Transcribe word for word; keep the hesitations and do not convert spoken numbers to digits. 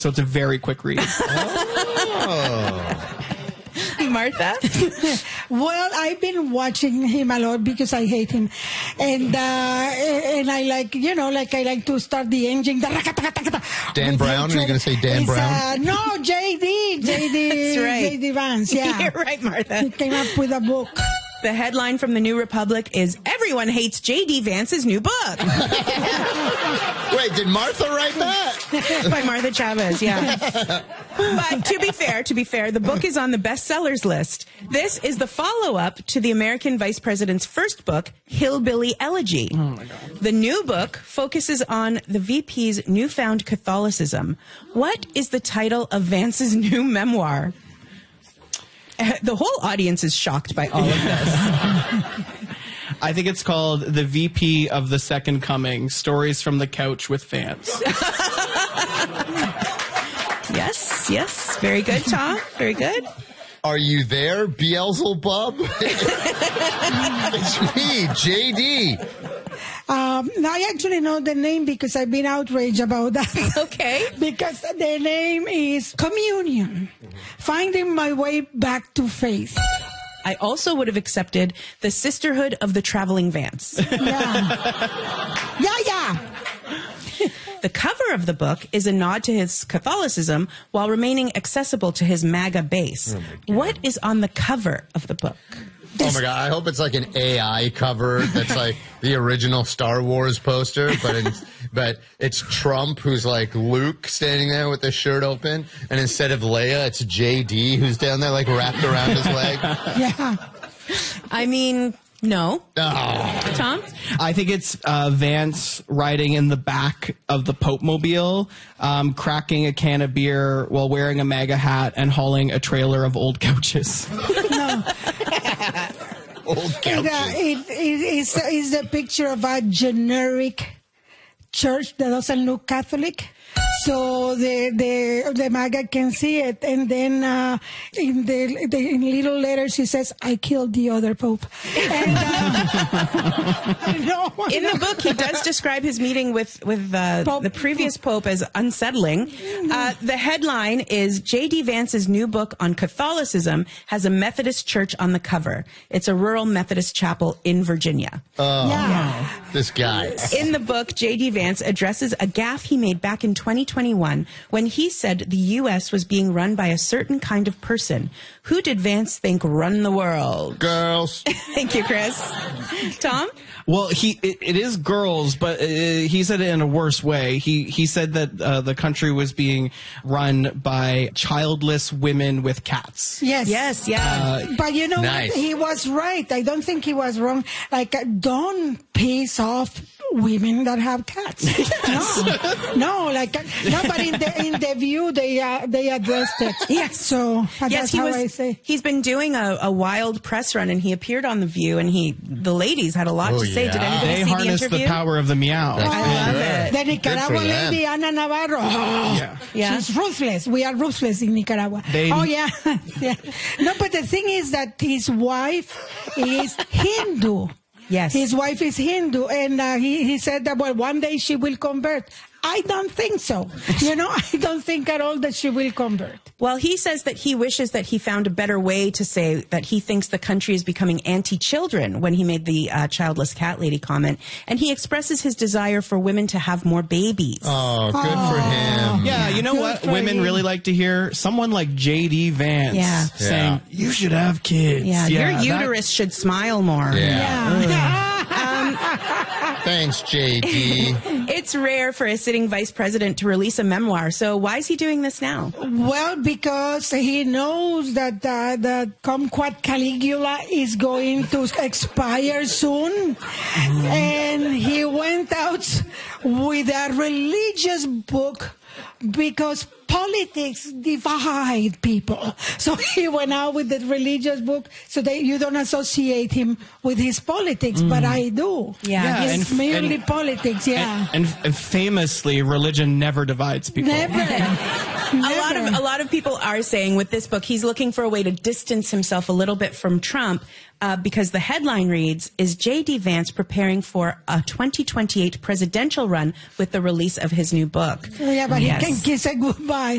So it's a very quick read. Oh. Martha? Well, I've been watching him a lot because I hate him. And uh, and I like, you know, like I like to start the engine. Dan Brown? Are you going to say Dan It's, Brown? Uh, no, J D. J D. That's right. J D Vance, yeah. You're right, Martha. He came up with a book. The headline from the New Republic is Everyone Hates J D Vance's New Book. Wait, did Martha write that? By Martha Chavez, yeah. But to be fair, to be fair, the book is on the bestsellers list. This is the follow-up to the American Vice President's first book, Hillbilly Elegy. Oh my God. The new book focuses on the V P's newfound Catholicism. What is the title of Vance's new memoir? The whole audience is shocked by all of this. I think it's called The V P of the Second Coming, Stories from the Couch with Vance. Yes, yes. Very good, Tom. Very good. Are you there, Beelzebub? It's me, J D. Um, I actually know the name because I've been outraged about that. Okay. Because the name is Communion. Finding my way back to faith. I also would have accepted the Sisterhood of the Traveling Vance. Yeah. Yeah, yeah. The cover of the book is a nod to his Catholicism while remaining accessible to his MAGA base. Oh what is on the cover of the book? Oh my God, I hope it's like an A I cover that's like the original Star Wars poster, but it's, but it's Trump who's like Luke standing there with his shirt open, and instead of Leia, it's J D who's down there like wrapped around his leg. Yeah. I mean, no. Oh. Tom? I think it's uh, Vance riding in the back of the Pope Mobile, um, cracking a can of beer while wearing a MAGA hat and hauling a trailer of old couches. No. Old couches. It, uh, it, it, it's, it's a picture of a generic church that doesn't look Catholic. So the the the MAGA can see it, and then uh, in the, the in little letters he says, "I killed the other pope." And, uh, no, In no. the book, he does describe his meeting with with uh, Pope. the previous pope as unsettling. Uh, the headline is J D Vance's new book on Catholicism has a Methodist church on the cover. It's a rural Methodist chapel in Virginia. Oh, Yeah. this guy. In the book, J D Vance addresses a gaffe he made back in twenty twenty-one when he said the U S was being run by a certain kind of person. Who did Vance think run the world? Girls. Thank you, Chris. Tom? Well, he it, it is girls, but uh, he said it in a worse way. He he said that uh, the country was being run by childless women with cats. Yes. Yes, yeah. Uh, But you know Nice. what? He was right. I don't think he was wrong. Like, uh, don't piss off women that have cats. No, no, like uh, no. But in the in the view, they uh, they addressed it. Yes. So uh, Yes, that's he how was. I say. He's been doing a, a wild press run, and he appeared on The View, and he the ladies had a lot Oh, to say. Did yeah. anybody They see the harness interview? the power of the meow. That's I for love sure. it. The Nicaragua Good for them. lady, Ana Navarro. Oh, Yeah. Yeah. She's ruthless. We are ruthless in Nicaragua. They- oh, yeah. yeah. No, but the thing is that his wife is Hindu. Yes. His wife is Hindu, and uh, he, he said that, well, one day she will convert. I don't think so. You know, I don't think at all that she will convert. Well, he says that he wishes that he found a better way to say that he thinks the country is becoming anti-children when he made the uh, childless cat lady comment. And he expresses his desire for women to have more babies. Oh, good for him. Yeah, you know Good what? for Women you. really like to hear someone like J D Vance Yeah. saying, Yeah. "You should have kids." yeah, your that- uterus should smile more. Yeah. Yeah. Thanks, J D. It's rare for a sitting vice president to release a memoir. So why is he doing this now? Well, because he knows that uh, the Kumquat Caligula is going to expire soon. And he went out with a religious book because politics divide people. So he went out with the religious book so that you don't associate him with his politics, but I do. Yeah. Yeah, It's and- merely and- politics, yeah. And, and famously, religion never divides people. Never. A lot of a lot of people are saying with this book he's looking for a way to distance himself a little bit from Trump uh, because the headline reads, "Is J D Vance preparing for a twenty twenty-eight presidential run with the release of his new book?" Yeah, but Yes. he can kiss it goodbye.